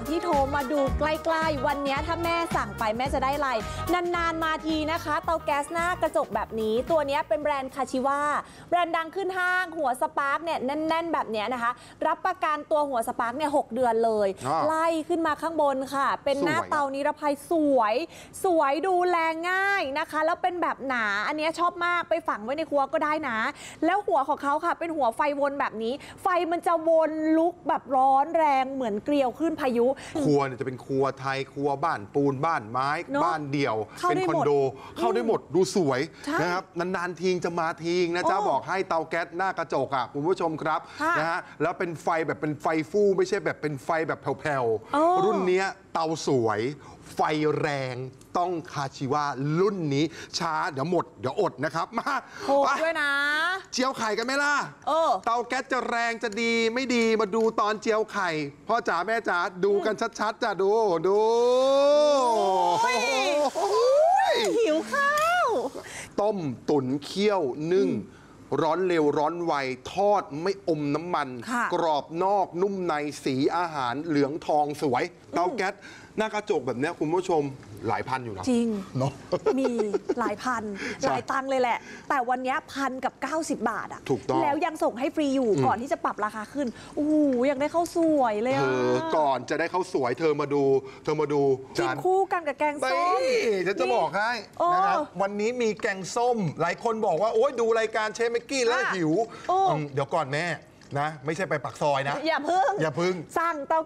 ที่โทรมาดูใกล้ๆวันนี้ถ้าแม่สั่งไปแม่จะได้อะไรนานๆมาทีนะคะเตาแก๊สหน้ากระจกแบบนี้ตัวนี้เป็นแบรนด์คาชิวาแบรนด์ดังขึ้นห้างหัวสปาร์กเนี่ยแน่นๆแบบนี้นะคะรับประกันตัวหัวสปาร์กเนี่ย6 เดือนเลยไล่ขึ้นมาข้างบนค่ะเป็นหน้าเตานิรภัยสวยดูแลง่ายนะคะแล้วเป็นแบบหนาอันนี้ชอบมากไปฝังไว้ในครัวก็ได้นะแล้วหัวของเขาค่ะเป็นหัวไฟวนแบบนี้ไฟมันจะวนลุกแบบร้อนแรงเหมือนเกลียวขึ้นพายุครัวเนี่ยจะเป็นครัวไทยครัวบ้านปูนบ้านไม้บ้านเดี่ยวเป็นคอนโดเข้าได้หมดดูสวยนะครับนานๆทีจะมาทีนะจ๊ะบอกให้เตาแก๊สหน้ากระจกอ่ะคุณผู้ชมครับนะฮะแล้วเป็นไฟแบบเป็นไฟฟู่ไม่ใช่แบบเป็นไฟแบบแผ่วๆรุ่นนี้เตาสวยไฟแรงต้องคาชิวารุ่นนี้ช้าเดี๋ยวหมดเดี๋ยวอดนะครับมาโหดด้วยนะเจียวไข่กันไหมล่ะเตาแก๊สจะแรงจะดีไม่ดีมาดูตอนเจียวไข่พ่อจ๋าแม่จ๋าดูกันชัดๆจ้ะดูหิวข้าวต้มตุ๋นเคี่ยวนึ่งร้อนเร็วร้อนไวทอดไม่อมน้ำมันกรอบนอกนุ่มในสีอาหารเหลืองทองสวยเตาแก๊สหน้ากระจกแบบนี้คุณผู้ชมหลายพันอยู่นะจริงเนาะมีหลายพันหลายตังเลยแหละแต่วันนี้1,090 บาทอ่ะถูกต้องแล้วยังส่งให้ฟรีอยู่ก่อนที่จะปรับราคาขึ้นโอ้โหยังได้ข้าวสวยเลยอ่ะก่อนจะได้ข้าวสวยเธอมาดูกินคู่กันกับแกงส้มจะบอกให้นะครับวันนี้มีแกงส้มหลายคนบอกว่าโอ๊ยดูรายการเชฟเมกกี้แล้วหิวเดี๋ยวก่อนแม่นะไม่ใช่ไปปักซอยนะอย่าพึ่งสั่งเตา